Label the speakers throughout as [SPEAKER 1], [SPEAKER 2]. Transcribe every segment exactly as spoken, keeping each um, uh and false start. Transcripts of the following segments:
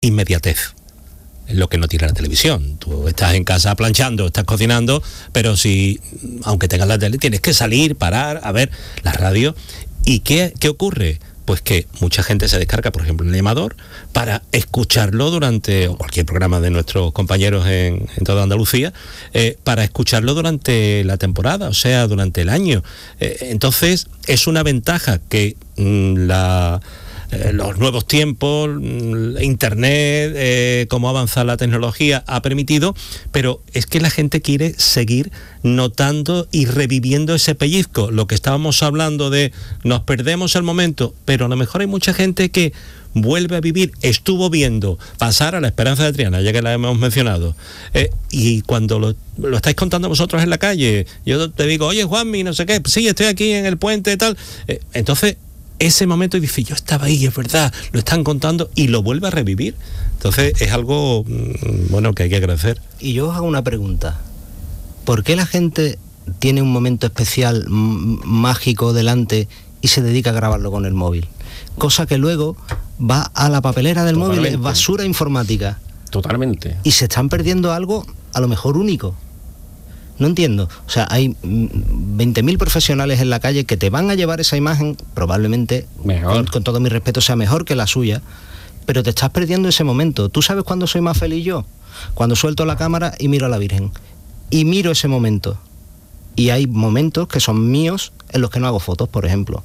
[SPEAKER 1] inmediatez. Es lo que no tiene la televisión. Tú estás en casa planchando, estás cocinando, pero si, aunque tengas la tele, tienes que salir, parar, a ver la radio. ¿Y qué, qué ocurre? Pues que mucha gente se descarga, por ejemplo, en el llamador, para escucharlo durante, o cualquier programa de nuestros compañeros en, en toda Andalucía, eh, para escucharlo durante la temporada, o sea, durante el año. Eh, entonces, es una ventaja que mmm, la... Eh, los nuevos tiempos, internet, eh, cómo avanza la tecnología ha permitido, pero es que la gente quiere seguir notando y reviviendo ese pellizco. Lo que estábamos hablando de nos perdemos el momento, pero a lo mejor hay mucha gente que vuelve a vivir, estuvo viendo pasar a la Esperanza de Triana, ya que la hemos mencionado, eh, y cuando lo, lo estáis contando vosotros en la calle, yo te digo, oye Juanmi, no sé qué, sí, estoy aquí en el puente y tal, eh, entonces ese momento y dice, yo estaba ahí, es verdad, lo están contando y lo vuelve a revivir. Entonces es algo, bueno, que hay que agradecer.
[SPEAKER 2] Y yo os hago una pregunta. ¿Por qué la gente tiene un momento especial, m- mágico delante y se dedica a grabarlo con el móvil? Cosa que luego va a la papelera del Totalmente. móvil, es basura informática.
[SPEAKER 3] Totalmente.
[SPEAKER 2] Y se están perdiendo algo a lo mejor único. No entiendo. O sea, hay veinte mil profesionales en la calle que te van a llevar esa imagen, probablemente, con, con todo mi respeto, sea mejor que la suya, pero te estás perdiendo ese momento. ¿Tú sabes cuándo soy más feliz yo? Cuando suelto la cámara y miro a la Virgen. Y miro ese momento. Y hay momentos que son míos en los que no hago fotos, por ejemplo.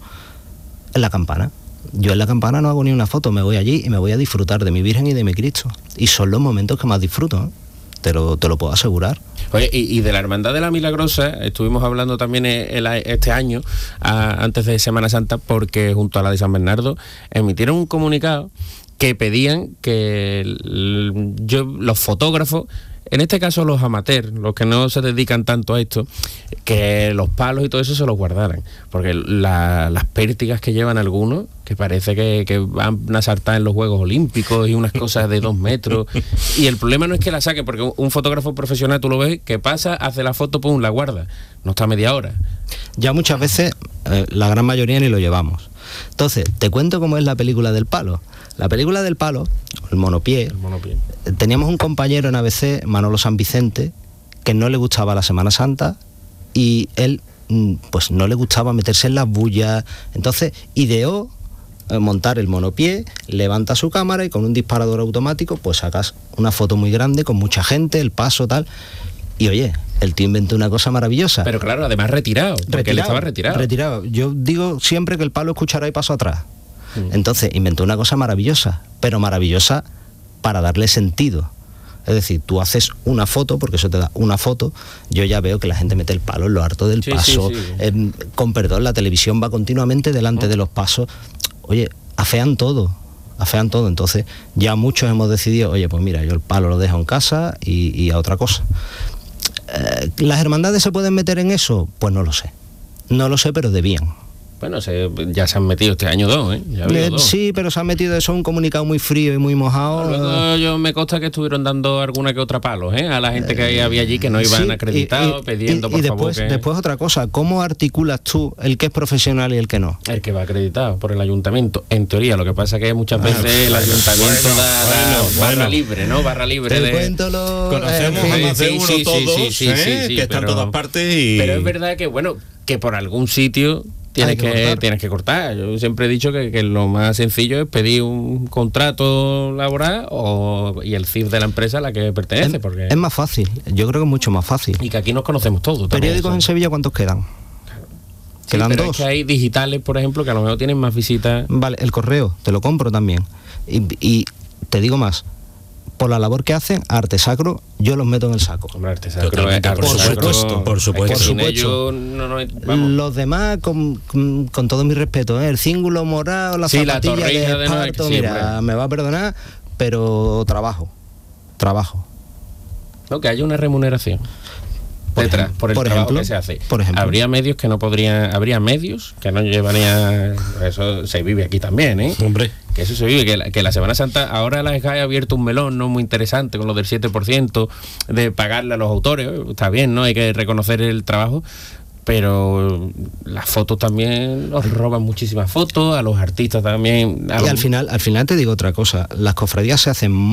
[SPEAKER 2] En la Campana. Yo en la Campana no hago ni una foto, me voy allí y me voy a disfrutar de mi Virgen y de mi Cristo. Y son los momentos que más disfruto, ¿eh? Te lo, te lo puedo asegurar.
[SPEAKER 3] Oye, y, y de la Hermandad de la Milagrosa estuvimos hablando también el, este año, a, antes de Semana Santa, porque junto a la de San Bernardo emitieron un comunicado que pedían que el, yo, los fotógrafos, en este caso los amateurs, los que no se dedican tanto a esto, que los palos y todo eso se los guardaran, porque la, las pértigas que llevan algunos, que parece que, que van a saltar en los Juegos Olímpicos y unas cosas de dos metros, y el problema no es que la saquen, porque un fotógrafo profesional tú lo ves, que pasa, hace la foto, pum, la guarda, no está media hora.
[SPEAKER 2] Ya muchas veces, eh, la gran mayoría ni lo llevamos. Entonces, te cuento cómo es la película del palo. La película del palo, el monopié,
[SPEAKER 3] el monopié.
[SPEAKER 2] Teníamos un compañero en A B C, Manolo San Vicente, que no le gustaba la Semana Santa y él pues no le gustaba meterse en las bullas. Entonces ideó eh, montar el monopié, levanta su cámara y con un disparador automático pues sacas una foto muy grande con mucha gente, el paso tal. Y oye, el tío inventó una cosa maravillosa.
[SPEAKER 3] Pero claro, además retirado, porque retirado, él estaba retirado.
[SPEAKER 2] Retirado. Yo digo siempre que el palo escuchará y paso atrás. Mm. Entonces inventó una cosa maravillosa, pero maravillosa para darle sentido. Es decir, tú haces una foto, porque eso te da una foto, yo ya veo que la gente mete el palo en lo harto del sí, paso, sí, sí. Eh, con perdón, la televisión va continuamente delante mm. de los pasos. Oye, afean todo, afean todo. Entonces ya muchos hemos decidido, oye, pues mira, yo el palo lo dejo en casa y, y a otra cosa. Eh, ¿Las hermandades se pueden meter en eso? Pues no lo sé. No lo sé, pero debían.
[SPEAKER 3] Bueno, se, ya se han metido este año dos, ¿eh? Ya
[SPEAKER 2] eh
[SPEAKER 3] dos.
[SPEAKER 2] Sí, pero se han metido eso en un comunicado muy frío y muy mojado.
[SPEAKER 3] Luego yo me consta que estuvieron dando alguna que otra palos, ¿eh? A la gente que había allí que no iban sí, acreditados, y, y, pidiendo y, por
[SPEAKER 2] y después,
[SPEAKER 3] favor que...
[SPEAKER 2] después otra cosa, ¿cómo articulas tú el que es profesional y el que no?
[SPEAKER 3] El que va acreditado por el ayuntamiento, en teoría. Lo que pasa que muchas veces ah, el ayuntamiento bueno, da, da bueno, barra bueno. libre, ¿no? Barra libre
[SPEAKER 2] Te
[SPEAKER 3] de...
[SPEAKER 2] cuento lo...
[SPEAKER 1] Conocemos
[SPEAKER 2] eh,
[SPEAKER 1] a más de
[SPEAKER 3] sí,
[SPEAKER 1] uno
[SPEAKER 3] sí,
[SPEAKER 1] todos,
[SPEAKER 3] sí, sí,
[SPEAKER 1] ¿eh?
[SPEAKER 3] sí, sí,
[SPEAKER 1] que están
[SPEAKER 3] pero,
[SPEAKER 1] en todas partes y...
[SPEAKER 3] Pero es verdad que, bueno, que por algún sitio... Tienes que, que tienes que cortar. Yo siempre he dicho que, que lo más sencillo es pedir un contrato laboral o, y el C I F de la empresa a la que pertenece.
[SPEAKER 2] Es,
[SPEAKER 3] porque
[SPEAKER 2] es más fácil, yo creo que es mucho más fácil.
[SPEAKER 3] Y que aquí nos conocemos todos.
[SPEAKER 2] ¿Periódicos en Sevilla cuántos quedan?
[SPEAKER 3] Sí,
[SPEAKER 2] quedan
[SPEAKER 3] pero
[SPEAKER 2] dos.
[SPEAKER 3] Es que hay digitales, por ejemplo, que a lo mejor tienen más visitas.
[SPEAKER 2] Vale, el correo, te lo compro también. Y, y te digo más. Por la labor que hacen, Arte Sacro, yo los meto en el saco.
[SPEAKER 3] Hombre, Arte Sacro,
[SPEAKER 1] Totalmente,
[SPEAKER 3] Arte
[SPEAKER 1] por,
[SPEAKER 3] Sacro
[SPEAKER 1] supuesto, por supuesto,
[SPEAKER 2] por supuesto.
[SPEAKER 3] No, no, vamos.
[SPEAKER 2] Los demás, con, con, con todo mi respeto, ¿eh? El cíngulo morado, la
[SPEAKER 3] sí,
[SPEAKER 2] zapatilla
[SPEAKER 3] la
[SPEAKER 2] de esparto,
[SPEAKER 3] de
[SPEAKER 2] mira, siempre. Me va a perdonar, pero trabajo, trabajo.
[SPEAKER 3] No, que haya una remuneración.
[SPEAKER 2] Por,
[SPEAKER 3] detrás, por el
[SPEAKER 2] por
[SPEAKER 3] trabajo
[SPEAKER 2] ejemplo,
[SPEAKER 3] que se hace.
[SPEAKER 2] Por ejemplo.
[SPEAKER 3] Habría medios que no podrían, habría medios que no llevarían, eso se vive aquí también, ¿eh?
[SPEAKER 1] Hombre.
[SPEAKER 3] Que eso se vive, que la, que la Semana Santa, ahora la SGAE ha abierto un melón, ¿no? Muy interesante, con lo del siete por ciento de pagarle a los autores, está bien, ¿no? Hay que reconocer el trabajo, pero las fotos también nos roban muchísimas fotos, a los artistas también. A
[SPEAKER 2] y
[SPEAKER 3] los...
[SPEAKER 2] al final, al final te digo otra cosa, las cofradías se hacen